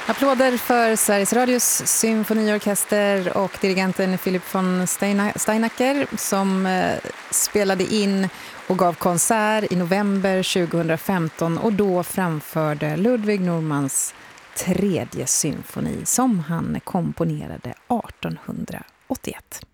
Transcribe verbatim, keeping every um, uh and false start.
Applåder för Sveriges Radios symfoniorkester och dirigenten Philip von Steina- Steinacker som eh, spelade in och gav konsert i november tjugohundrafemton och då framförde Ludwig Normans tredje symfoni som han komponerade artonhundraåttioett.